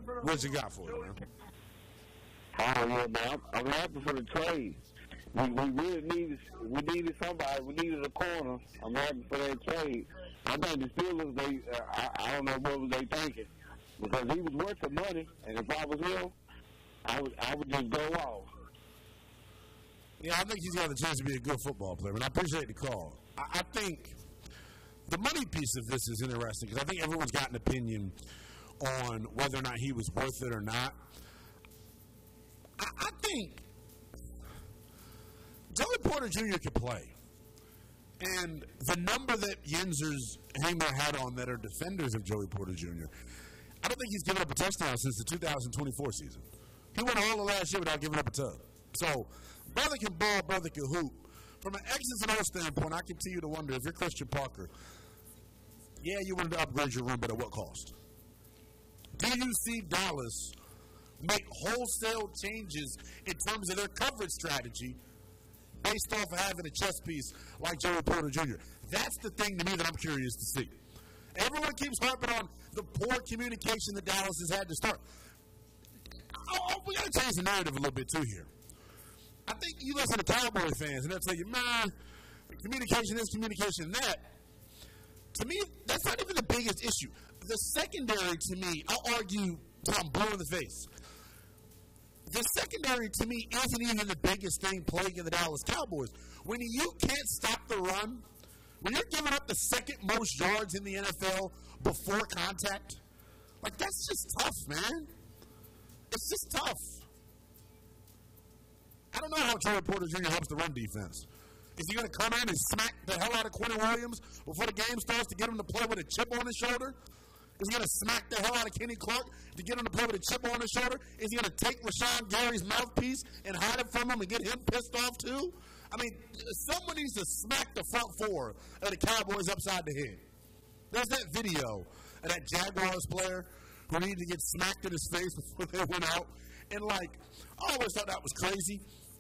What you got for you, man? Oh, yeah, man. I'm happy for the trade. We really needed somebody. We needed a corner. I'm happy for that trade. I think the Steelers, I don't know what was they thinking. Because he was worth the money, and if I was him, I would just go off. Yeah, I think he's got a chance to be a good football player, and I appreciate the call. I think the money piece of this is interesting because I think everyone's got an opinion on whether or not he was worth it or not. I think Joey Porter Jr. can play. And the number that Yinzers hang their hat on that are defenders of Joey Porter Jr., I don't think he's given up a touchdown since the 2024 season. He went all the last year without giving up a tub. So, brother can ball, brother can hoop. From an X's and O's standpoint, I continue to wonder if you're Christian Parker, yeah, you wanted to upgrade your room, but at what cost? Do you see Dallas make wholesale changes in terms of their coverage strategy based off of having a chess piece like Joey Porter Jr.? That's the thing to me that I'm curious to see. Everyone keeps harping on the poor communication that Dallas has had to start. We got to change the narrative a little bit, too, here. I think you listen to Cowboy fans, and they'll tell you, man, communication is communication that. To me, that's not even the biggest issue. The secondary, to me, I'll argue till I'm blue in the face. The secondary, to me, isn't even the biggest thing plaguing the Dallas Cowboys. When you can't stop the run, when you're giving up the second most yards in the NFL before contact, like, that's just tough, man. It's just tough. I don't know how Joey Porter Jr. helps the run defense. Is he going to come in and smack the hell out of Quentin Williams before the game starts to get him to play with a chip on his shoulder? Is he going to smack the hell out of Kenny Clark to get him to play with a chip on his shoulder? Is he going to take Rashawn Gary's mouthpiece and hide it from him and get him pissed off too? I mean, someone needs to smack the front four of the Cowboys upside the head. There's that video of that Jaguars player who needed to get smacked in his face before they went out. And, like, I always thought that was crazy.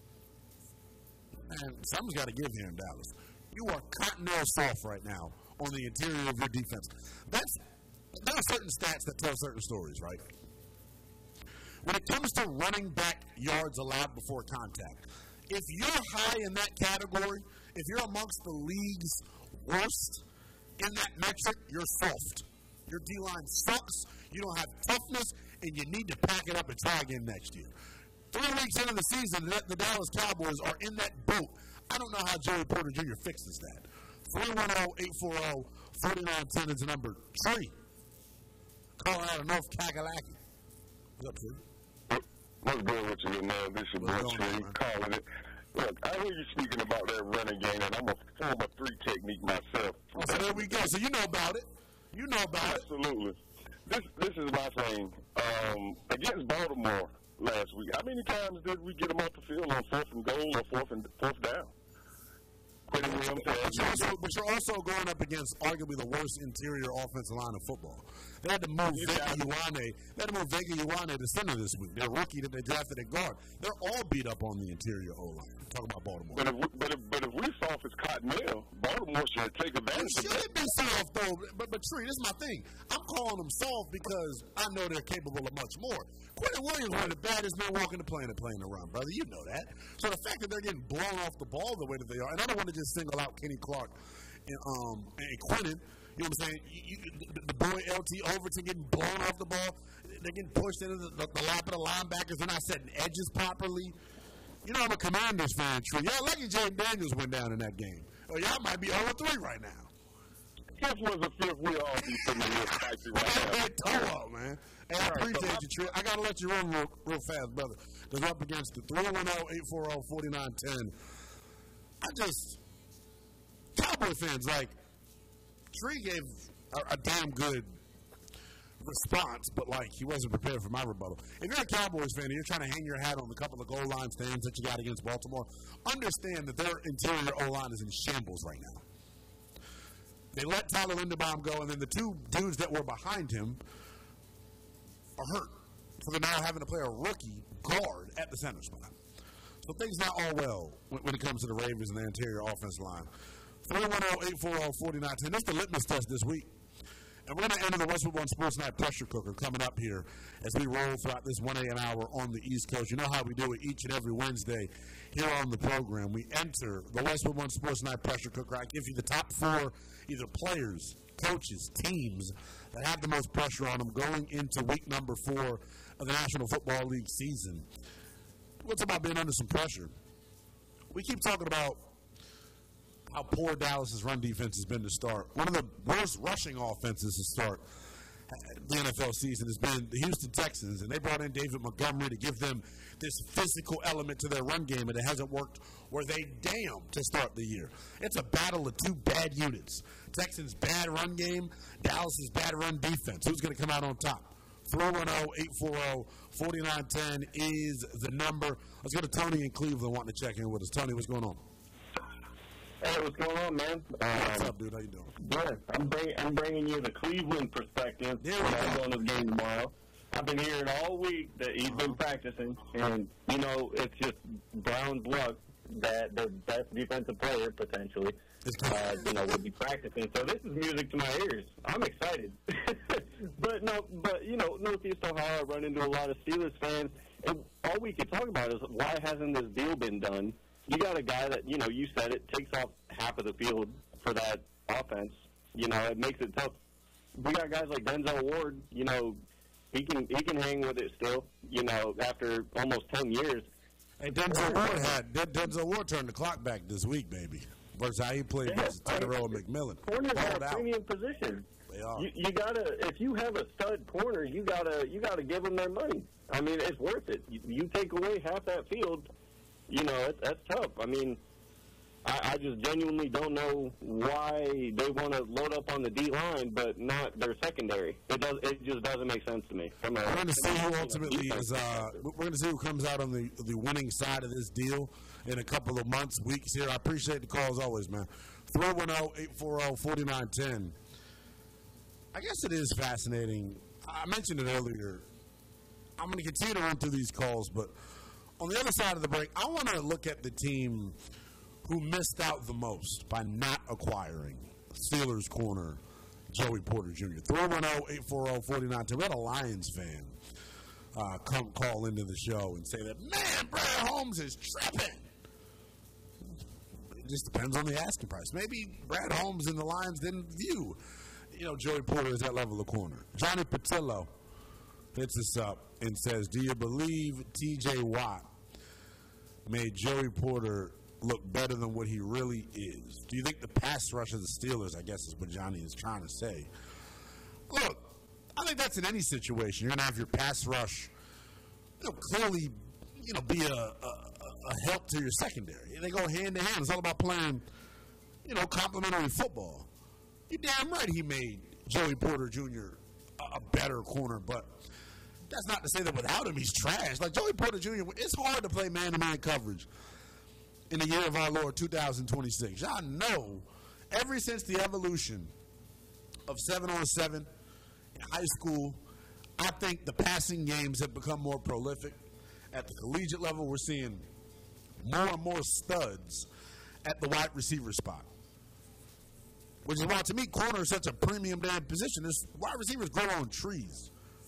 Man, something's got to give here in Dallas. You are continental soft right now on the interior of your defense. There are certain stats that tell certain stories, right? When it comes to running back yards allowed before contact, if you're high in that category, if you're amongst the league's worst in that metric, you're soft. Your D-line sucks, you don't have toughness, and you need to pack it up and try again next year. 3 weeks into the season, the Dallas Cowboys are in that boat. I don't know how Joey Porter Jr. fixes that. 310-840-4910 is the number. Tree. Calling out of North Kakalaki. What's up, Tree? What's good with you, man? This is Boy Tree calling it. Look, I hear you speaking about that running game, and I'm a former 3 technique myself. Oh, so there we go. So you know about it. You know about Absolutely. This is my thing. Against Baltimore last week, how many times did we get them off the field on 4th and goal or 4th down? But you're also going up against arguably the worst interior offensive line of football. They had to move Vega Ioane to center this week. Their rookie that they drafted at guard. They're all beat up on the interior O-line. Talk about Baltimore. But if we're soft as Cottonelle, Baltimore should take advantage of that. Should be soft, though. But Tree, this is my thing. I'm calling them soft because I know they're capable of much more. Quentin Williams, one of the baddest men walking the plane and playing around, brother. You know that. So the fact that they're getting blown off the ball the way that they are, and I don't want to just single out Kenny Clark and Quentin. You know what I'm saying? The boy LT Overton getting blown off the ball. They're getting pushed into the lap of the linebackers. They're not setting edges properly. You know I'm a Commanders fan, Tree. Y'all lucky Jaden Daniels went down in that game. Or y'all might be 0-3 right now. Fifth was a fifth. We all be sitting here spicy right now. Toe up, man. Hey, I appreciate you, Tree. I got to let you run real fast, brother. Because we're up against the 310-840-4910. Cowboy fans, like, Tree gave a damn good response, but, like, he wasn't prepared for my rebuttal. If you're a Cowboys fan and you're trying to hang your hat on the couple of goal line stands that you got against Baltimore, understand that their interior O-line is in shambles right now. They let Tyler Linderbaum go, and then the 2 dudes that were behind him are hurt. So they're now having to play a rookie guard at the center spot. So things not all well when it comes to the Ravens and their interior offense line. 310-840-4910. That's the litmus test this week. And we're going to enter the Westwood One Sports Night Pressure Cooker coming up here as we roll throughout this 1 a.m. hour on the East Coast. You know how we do it each and every Wednesday here on the program. We enter the Westwood One Sports Night Pressure Cooker. I give you the top 4 either players, coaches, teams that have the most pressure on them going into week number 4 of the National Football League season. What's about being under some pressure? We keep talking about how poor Dallas's run defense has been to start. One of the worst rushing offenses to start the NFL season has been the Houston Texans, and they brought in David Montgomery to give them this physical element to their run game, and it hasn't worked where they damn to start the year. It's a battle of 2 bad units. Texans' bad run game, Dallas's bad run defense. Who's going to come out on top? 310-840-4910 is the number. Let's go to Tony in Cleveland wanting to check in with us. Tony, what's going on? Hey, what's going on, man? What's up, dude? How you doing? Good. I'm bringing you the Cleveland perspective. Yeah, I'm going to the game tomorrow. I've been hearing all week that he's been practicing, and, you know, it's just Brown's luck that the best defensive player, potentially, would be practicing. So this is music to my ears. I'm excited. But, Northeast Ohio, I run into a lot of Steelers fans, and all we can talk about is why hasn't this deal been done? You got a guy that, you said it, takes off half of the field for that offense. It makes it tough. We got guys like Denzel Ward, he can hang with it still, after almost 10 years. Hey, Denzel Ward turned the clock back this week, baby. Versus how he played versus Tyrell McMillan. Corners are a premium position. They are. You gotta, if you have a stud corner, you gotta give them their money. I mean, it's worth it. You take away half that field, that's tough. I mean, I just genuinely don't know why they want to load up on the D-line, but not their secondary. It just doesn't make sense to me. We're going to see who ultimately is. We're going to see who comes out on the winning side of this deal in a couple of months, weeks here. I appreciate the call as always, man. 310-840-4910. I guess it is fascinating. I mentioned it earlier. I'm going to continue to run through these calls, but on the other side of the break, I want to look at the team who missed out the most by not acquiring Steelers corner Joey Porter Jr. 310-840-4910. We had a Lions fan come call into the show and say that, man, Brad Holmes is tripping. It just depends on the asking price. Maybe Brad Holmes and the Lions didn't view, Joey Porter as that level of corner. Johnny Patillo hits us up and says, do you believe T.J. Watt made Joey Porter look better than what he really is? Do you think the pass rush of the Steelers, I guess is what Johnny is trying to say? Look, I think that's in any situation. You're going to have your pass rush, clearly, be a help to your secondary. They go hand to hand. It's all about playing, complementary football. You're damn right he made Joey Porter Jr. a better corner, but that's not to say that without him he's trash. Like Joey Porter Jr., it's hard to play man-to-man coverage in the year of our Lord, 2026. Y'all know, ever since the evolution of 7-on-7 in high school, I think the passing games have become more prolific. At the collegiate level, we're seeing more and more studs at the wide receiver spot. Which is why, to me, corner is such a premium damn position. Wide receivers grow on trees.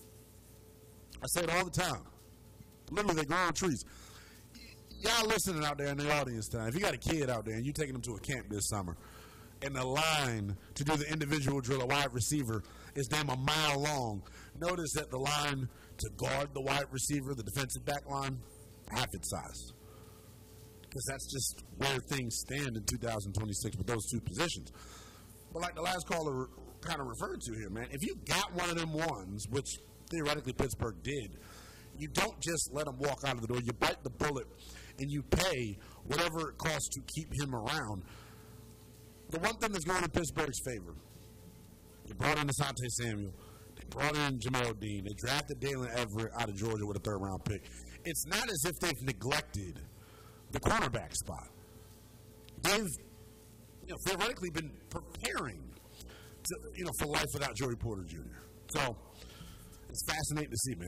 I say it all the time. Literally, they grow on trees. Y'all listening out there in the audience tonight, if you got a kid out there and you're taking them to a camp this summer, and the line to do the individual drill, a wide receiver, is damn a mile long, notice that the line to guard the wide receiver, the defensive back line, half its size. Because that's just where things stand in 2026 with those two positions. But like the last caller kind of referred to here, man, if you got one of them ones, which theoretically Pittsburgh did, you don't just let him walk out of the door. You bite the bullet and you pay whatever it costs to keep him around. The one thing that's going in Pittsburgh's favor, they brought in Asante Samuel. They brought in Jamel Dean. They drafted Dalen Everett out of Georgia with a third-round pick. It's not as if they've neglected the cornerback spot. They've theoretically been preparing to, for life without Joey Porter Jr. So it's fascinating to see, man.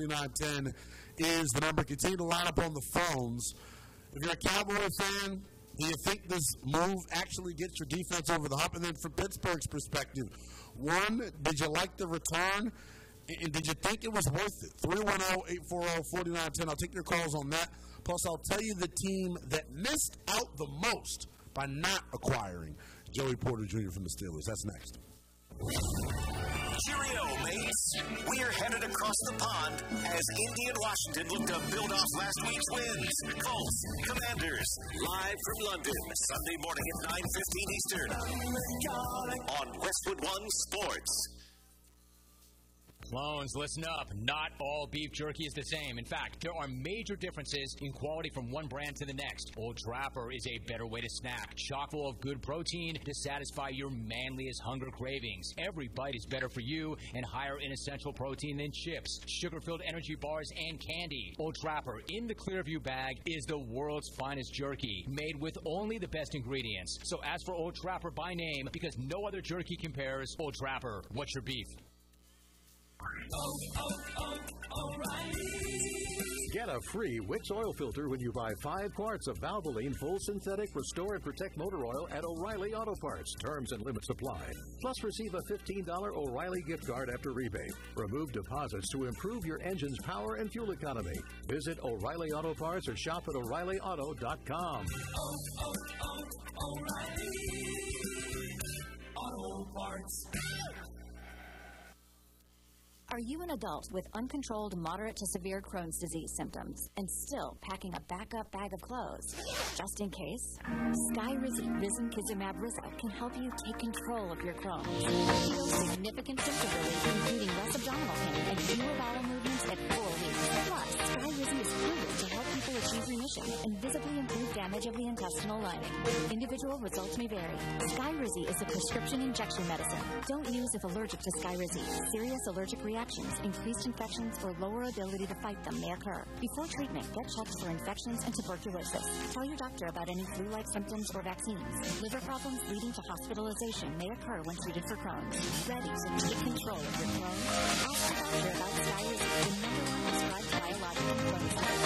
310-840-4910 is the number. Continue to line up on the phones. If you're a Cowboy fan, Do you think this move actually gets your defense over the hump? And then from Pittsburgh's perspective, one, did you like the return? And did you think it was worth it? 310-840-4910. I'll take your calls on that. Plus, I'll tell you the team that missed out the most by not acquiring Joey Porter Jr. from the Steelers. That's next. Cheerio, mates. We're headed across the pond as Indy and Washington look to build off last week's wins. Colts, Commanders, live from London, Sunday morning at 9:15 Eastern on Westwood One Sports. Clones, listen up. Not all beef jerky is the same. In fact, there are major differences in quality from one brand to the next. Old Trapper is a better way to snack, chock full of good protein to satisfy your manliest hunger cravings. Every bite is better for you and higher in essential protein than chips, sugar-filled energy bars, and candy. Old Trapper in the Clearview bag is the world's finest jerky, made with only the best ingredients. So ask for Old Trapper by name because no other jerky compares. Old Trapper, what's your beef? Get a free Wix oil filter when you buy 5 quarts of Valvoline Full Synthetic Restore and Protect Motor Oil at O'Reilly Auto Parts. Terms and limits apply. Plus, receive a $15 O'Reilly gift card after rebate. Remove deposits to improve your engine's power and fuel economy. Visit O'Reilly Auto Parts or shop at O'ReillyAuto.com. O'Reilly Auto Parts. Are you an adult with uncontrolled moderate to severe Crohn's disease symptoms and still packing a backup bag of clothes? Just in case, Skyrizi Risankizumab Rizza can help you take control of your Crohn's. Feel significant symptom relief, including less abdominal pain and fewer bowel movements at 4 weeks. Plus, Skyrizi is proven to help people achieve remission and visibly improve damage of the intestinal lining. Individual results may vary. Skyrizi is a prescription injection medicine. Don't use if allergic to Skyrizi. Serious allergic reactions, increased infections, or lower ability to fight them may occur. Before treatment, get checked for infections and tuberculosis. Tell your doctor about any flu-like symptoms or vaccines. Liver problems leading to hospitalization may occur when treated for Crohn's. Ready to take control of your